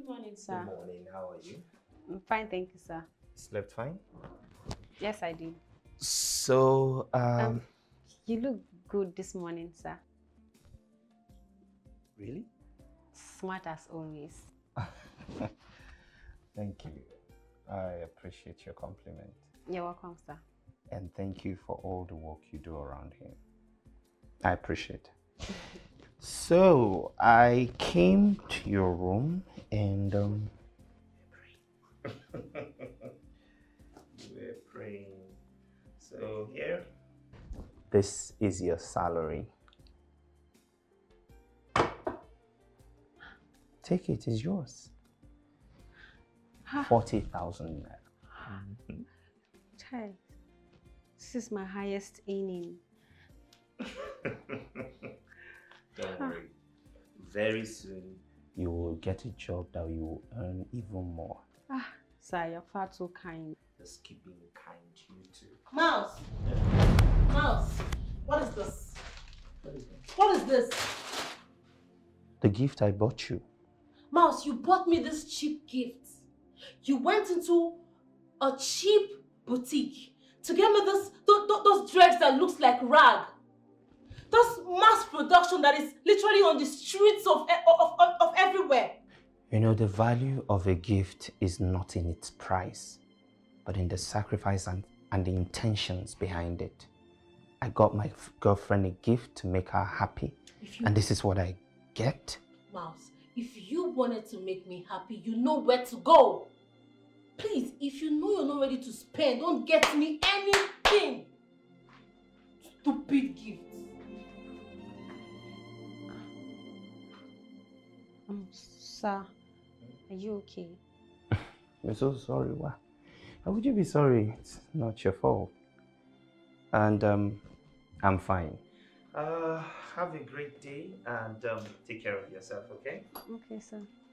Good morning, sir. Good morning, how are you? I'm fine, thank you, sir. Slept fine? Yes, I did. So, You look good this morning, sir. really? Smart as always. Thank you. I appreciate your compliment. You're welcome, sir. And thank you for all the work you do around here. I appreciate it. So, I came to your room and we're praying. So, here. This is your salary. Take it, it's yours. 40,000 naira. Child, this is my highest earning. Don't worry. Very soon, you will get a job that you will earn even more. Sir, you're far too kind. Just keep being kind to you too. Mouse! Mouse! What is this? What is that? What is this? The gift I bought you. Mouse, you bought me this cheap gift. You went into a cheap boutique to get me those dreads that looks like rag. This mass production that is literally on the streets of everywhere. You know, the value of a gift is not in its price, but in the sacrifice and the intentions behind it. I got my girlfriend a gift to make her happy, and this is what I get. Mouse, if you wanted to make me happy, you know where to go. Please, if you know you're not ready to spend, don't get me anything. Stupid gift. Sir, are you okay? I'm so sorry. Why would you be sorry? It's not your fault. And I'm fine. Have a great day and take care of yourself, okay? Okay, sir.